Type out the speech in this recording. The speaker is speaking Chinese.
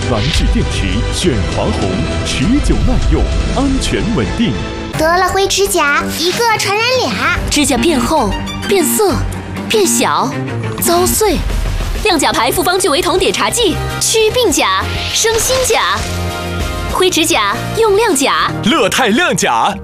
蓝聚电池选华虹，持久耐用，安全稳定。 得了灰指甲，一个传染俩， 指甲变厚、变色、变小、遭碎。亮甲牌复方聚维酮碘茶剂，祛病甲，生新甲。灰指甲用亮甲， 乐泰亮甲。